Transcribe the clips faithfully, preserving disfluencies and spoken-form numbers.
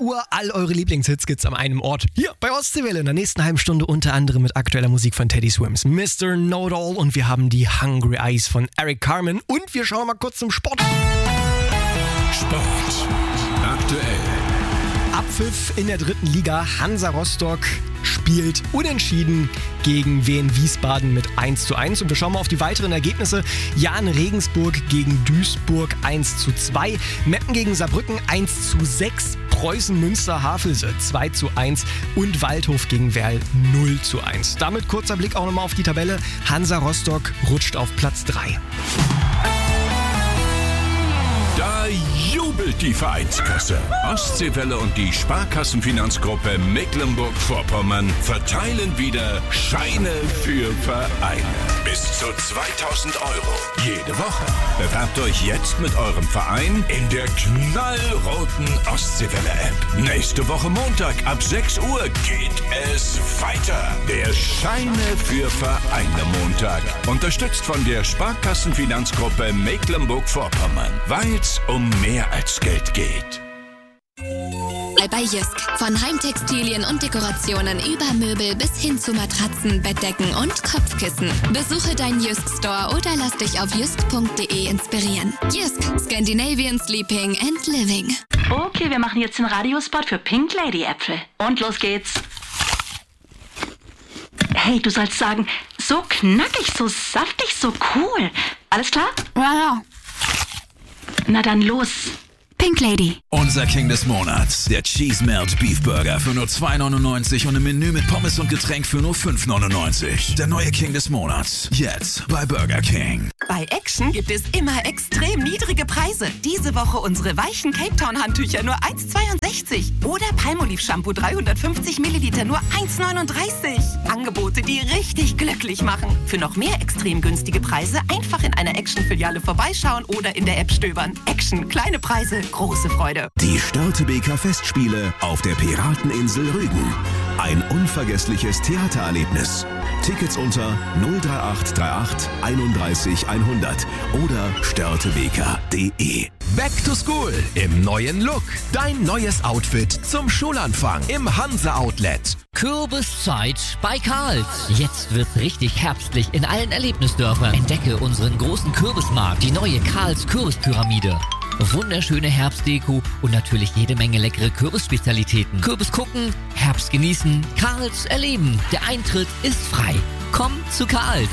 Uhr. All eure Lieblingshits gibt's an einem Ort. Hier bei Ostseewelle in der nächsten halben Stunde unter anderem mit aktueller Musik von Teddy Swims, Mister Know-It-All und wir haben die Hungry Eyes von Eric Carmen und wir schauen mal kurz zum Sport. Sport aktuell. Abpfiff in der dritten Liga. Hansa Rostock spielt unentschieden gegen Wien Wiesbaden mit eins zu eins. Und wir schauen mal auf die weiteren Ergebnisse. Jahn Regensburg gegen Duisburg eins zu zwei. Meppen gegen Saarbrücken eins zu sechs. Preußen Münster Havelse zwei zu eins. Und Waldhof gegen Werl null zu eins. Damit kurzer Blick auch nochmal auf die Tabelle. Hansa Rostock rutscht auf Platz drei. Da jubelt die Vereinskasse. Ostseewelle und die Sparkassenfinanzgruppe Mecklenburg-Vorpommern verteilen wieder Scheine für Vereine. Bis zu zweitausend Euro jede Woche. Bewerbt euch jetzt mit eurem Verein in der knallroten Ostseewelle-App. Nächste Woche Montag ab sechs Uhr geht es weiter. Der Scheine für Vereine Montag. Unterstützt von der Sparkassenfinanzgruppe Mecklenburg-Vorpommern. Weil es um mehr als Geld geht. Bei Jysk. Von Heimtextilien und Dekorationen über Möbel bis hin zu Matratzen, Bettdecken und Kopfkissen. Besuche deinen Jysk Store oder lass dich auf jysk punkt de inspirieren. Jysk. Scandinavian Sleeping and Living. Okay, wir machen jetzt den Radiospot für Pink Lady Äpfel. Und los geht's. Hey, du sollst sagen, so knackig, so saftig, so cool. Alles klar? Ja, ja. Na dann los. Pink Lady. Unser King des Monats, der Cheese Melt Beef Burger für nur zwei neunundneunzig und im Menü mit Pommes und Getränk für nur fünf neunundneunzig. Der neue King des Monats, jetzt bei Burger King. Bei Action gibt es immer extrem niedrige Preise. Diese Woche unsere weichen Cape Town Handtücher nur eins zweiundsechzig. Oder Palmolive Shampoo dreihundertfünfzig Milliliter nur eins neununddreißig. Angebote, die richtig glücklich machen. Für noch mehr extrem günstige Preise einfach in einer Action-Filiale vorbeischauen oder in der App stöbern. Action, kleine Preise, große Freude. Die Störtebeker Festspiele auf der Pirateninsel Rügen. Ein unvergessliches Theatererlebnis. Tickets unter null drei acht drei acht einunddreißig hundert oder störtebeker punkt de. Back to School im neuen Look. Dein neues Outfit zum Schulanfang im Hansa Outlet. Kürbiszeit bei Karls. Jetzt wird's richtig herbstlich in allen Erlebnisdörfern. Entdecke unseren großen Kürbismarkt, die neue Karls Kürbispyramide. Wunderschöne Herbstdeko und natürlich jede Menge leckere Kürbisspezialitäten. Kürbis gucken, Herbst genießen, Karls erleben. Der Eintritt ist frei. Komm zu Karls.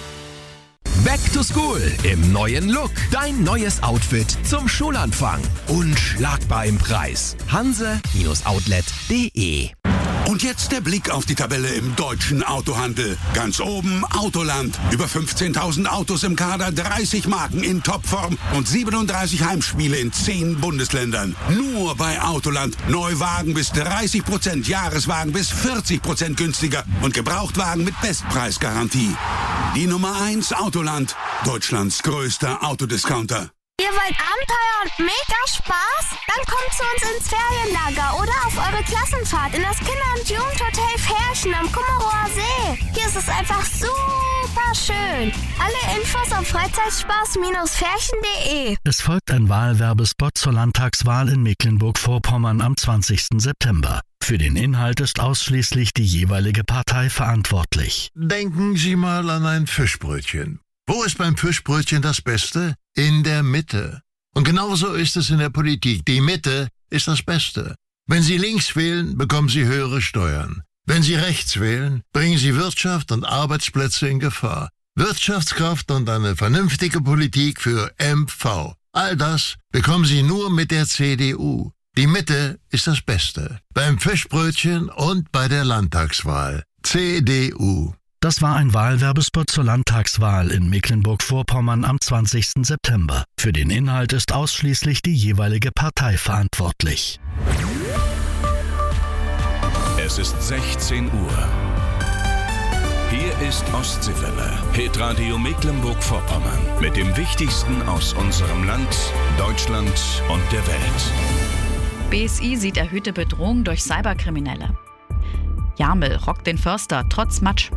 Back to School im neuen Look. Dein neues Outfit zum Schulanfang. Unschlagbar im Preis. hanse Outlet punkt de. Und jetzt der Blick auf die Tabelle im deutschen Autohandel. Ganz oben Autoland. Über fünfzehntausend Autos im Kader, dreißig Marken in Topform und siebenunddreißig Heimspiele in zehn Bundesländern. Nur bei Autoland. Neuwagen bis dreißig Prozent, Jahreswagen bis vierzig Prozent günstiger und Gebrauchtwagen mit Bestpreisgarantie. Die Nummer eins Autoland. Deutschlands größter Autodiscounter. Ihr wollt Abenteuer und mega Spaß? Dann kommt zu uns ins Ferienlager oder auf eure Klassenfahrt in das Kinder- und Jugendhotel Ferchen am Kummerower See. Hier ist es einfach super schön. Alle Infos auf freizeitspaß ferchen punkt de. Es folgt ein Wahlwerbespot zur Landtagswahl in Mecklenburg-Vorpommern am zwanzigsten September. Für den Inhalt ist ausschließlich die jeweilige Partei verantwortlich. Denken Sie mal an ein Fischbrötchen. Wo ist beim Fischbrötchen das Beste? In der Mitte. Und genauso ist es in der Politik. Die Mitte ist das Beste. Wenn Sie links wählen, bekommen Sie höhere Steuern. Wenn Sie rechts wählen, bringen Sie Wirtschaft und Arbeitsplätze in Gefahr. Wirtschaftskraft und eine vernünftige Politik für M V. All das bekommen Sie nur mit der C D U. Die Mitte ist das Beste. Beim Fischbrötchen und bei der Landtagswahl. C D U. Das war ein Wahlwerbespot zur Landtagswahl in Mecklenburg-Vorpommern am zwanzigsten September. Für den Inhalt ist ausschließlich die jeweilige Partei verantwortlich. Es ist sechzehn Uhr. Hier ist Ostseewelle, Hitradio Mecklenburg-Vorpommern. Mit dem Wichtigsten aus unserem Land, Deutschland und der Welt. B S I sieht erhöhte Bedrohung durch Cyberkriminelle. Jamel rockt den Förster trotz Matsch.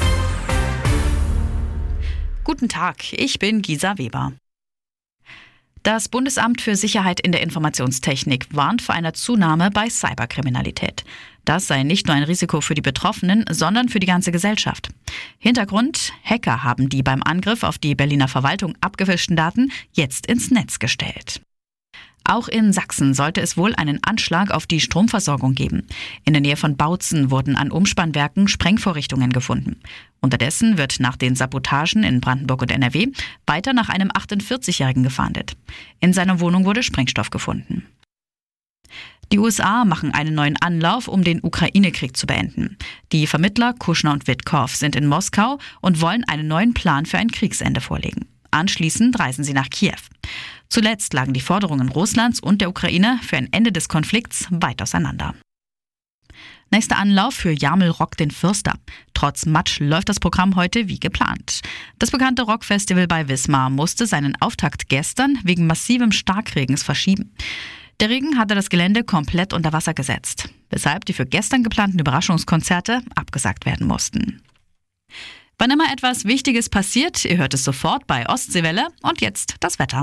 Guten Tag, ich bin Gisa Weber. Das Bundesamt für Sicherheit in der Informationstechnik warnt vor einer Zunahme bei Cyberkriminalität. Das sei nicht nur ein Risiko für die Betroffenen, sondern für die ganze Gesellschaft. Hintergrund: Hacker haben die beim Angriff auf die Berliner Verwaltung abgefischten Daten jetzt ins Netz gestellt. Auch in Sachsen sollte es wohl einen Anschlag auf die Stromversorgung geben. In der Nähe von Bautzen wurden an Umspannwerken Sprengvorrichtungen gefunden. Unterdessen wird nach den Sabotagen in Brandenburg und N R W weiter nach einem achtundvierzigjährigen gefahndet. In seiner Wohnung wurde Sprengstoff gefunden. Die U S A machen einen neuen Anlauf, um den Ukraine-Krieg zu beenden. Die Vermittler Kushner und Witkow sind in Moskau und wollen einen neuen Plan für ein Kriegsende vorlegen. Anschließend reisen sie nach Kiew. Zuletzt lagen die Forderungen Russlands und der Ukraine für ein Ende des Konflikts weit auseinander. Nächster Anlauf für Jamel Rock den Förster. Trotz Matsch läuft das Programm heute wie geplant. Das bekannte Rockfestival bei Wismar musste seinen Auftakt gestern wegen massivem Starkregens verschieben. Der Regen hatte das Gelände komplett unter Wasser gesetzt, weshalb die für gestern geplanten Überraschungskonzerte abgesagt werden mussten. Wann immer etwas Wichtiges passiert, ihr hört es sofort bei Ostseewelle. Und jetzt das Wetter.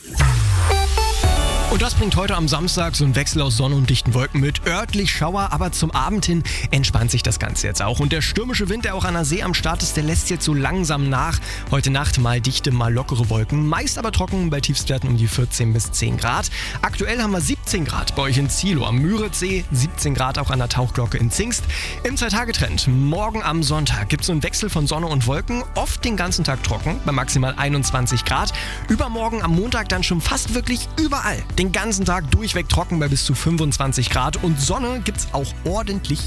Und das bringt heute am Samstag so einen Wechsel aus Sonne und dichten Wolken mit. Örtlich Schauer, aber zum Abend hin entspannt sich das Ganze jetzt auch. Und der stürmische Wind, der auch an der See am Start ist, der lässt jetzt so langsam nach. Heute Nacht mal dichte, mal lockere Wolken. Meist aber trocken, bei Tiefstwerten um die vierzehn bis zehn Grad. Aktuell haben wir siebzehn Grad bei euch in Zielo am Müritzsee, siebzehn Grad auch an der Tauchglocke in Zingst. Im Zwei-Tage-Trend, morgen am Sonntag, gibt es so einen Wechsel von Sonne und Wolken. Oft den ganzen Tag trocken, bei maximal einundzwanzig Grad. Übermorgen am Montag dann schon fast wirklich überall. Den ganzen Tag durchweg trocken bei bis zu fünfundzwanzig Grad und Sonne gibt's auch ordentlich.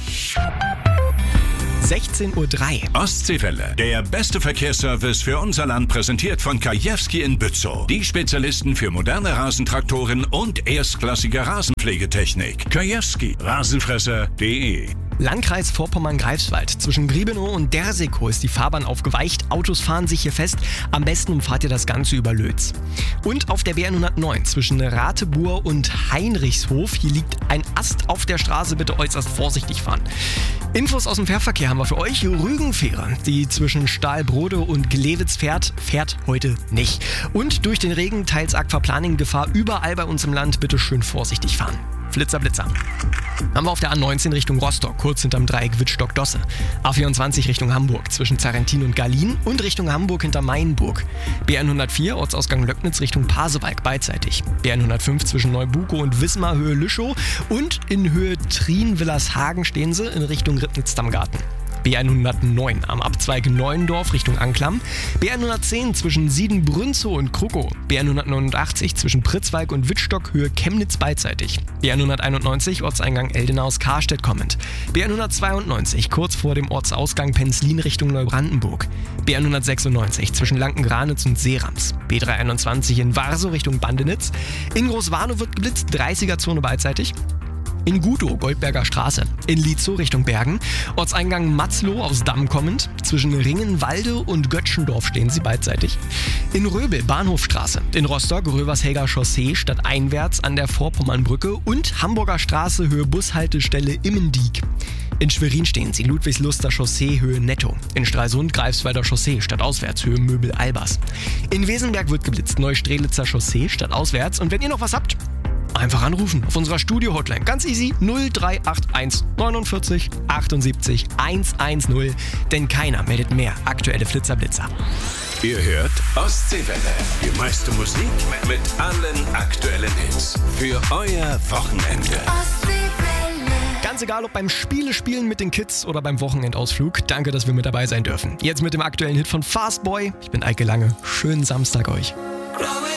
sechzehn Uhr drei. Ostseewelle, der beste Verkehrsservice für unser Land, präsentiert von Kajewski in Bützow. Die Spezialisten für moderne Rasentraktoren und erstklassige Rasenpflegetechnik. Kajewski, rasenfresser punkt de. Landkreis Vorpommern-Greifswald. Zwischen Griebenow und Dersikow ist die Fahrbahn aufgeweicht. Autos fahren sich hier fest. Am besten umfahrt ihr das Ganze über Lötz. Und auf der B hundertneun zwischen Ratebuhr und Heinrichshof. Hier liegt ein Ast auf der Straße. Bitte äußerst vorsichtig fahren. Infos aus dem Fährverkehr haben wir für euch. Rügenfähre, die zwischen Stahlbrode und Glewitz fährt, fährt heute nicht. Und durch den Regen teils Aquaplaning-Gefahr überall bei uns im Land. Bitte schön vorsichtig fahren. Flitzer, Blitzer. Haben wir auf der A neunzehn Richtung Rostock, kurz hinterm Dreieck Wittstock-Dosse. A vierundzwanzig Richtung Hamburg, zwischen Zarentin und Galin und Richtung Hamburg hinter Mainburg. B hundertvier, Ortsausgang Löcknitz Richtung Pasewalk, beidseitig. B hundertfünf zwischen Neubukow und Wismar, Höhe Lüschow. Und in Höhe Trien-Willershagen stehen sie in Richtung Ribnitz-Dammgarten. B hundertneun am Abzweig Neuendorf Richtung Anklam, B hundertzehn zwischen Siedenbrünzow und Krukow, B hundertneunundachtzig zwischen Pritzwalk und Wittstock Höhe Chemnitz beidseitig, B hunderteinundneunzig Ortseingang Eldenaus Karstedt kommend, B hundertzweiundneunzig kurz vor dem Ortsausgang Penzlin Richtung Neubrandenburg, B hundertsechsundneunzig zwischen Lankengranitz und Seerams, B dreihunderteinundzwanzig in Warsow Richtung Bandenitz, in Großwarnow wird geblitzt, dreißiger-Zone beidseitig. In Gudow, Goldberger Straße. In Lietzow Richtung Bergen. Ortseingang Matzloh aus Damm kommend. Zwischen Ringenwalde und Götschendorf stehen sie beidseitig. In Röbel, Bahnhofstraße. In Rostock, Rövershelger Chaussee, stadteinwärts an der Vorpommernbrücke. Und Hamburger Straße, Höhe Bushaltestelle Immendiek. In Schwerin stehen sie, Ludwigsluster Chaussee, Höhe Netto. In Stralsund, Greifswalder Chaussee, stadtauswärts, Höhe Möbel-Albers. In Wesenberg wird geblitzt, Neustrelitzer Chaussee, stadtauswärts. Und wenn ihr noch was habt, einfach anrufen auf unserer Studio-Hotline. Ganz easy, null drei acht eins neunundvierzig achtundsiebzig hundertzehn. Denn keiner meldet mehr aktuelle Flitzer-Blitzer. Ihr hört Ostseewelle. Die meiste Musik mit allen aktuellen Hits. Für euer Wochenende. Ganz egal, ob beim Spiele spielen mit den Kids oder beim Wochenendausflug. Danke, dass wir mit dabei sein dürfen. Jetzt mit dem aktuellen Hit von Fastboy. Ich bin Eike Lange. Schönen Samstag euch.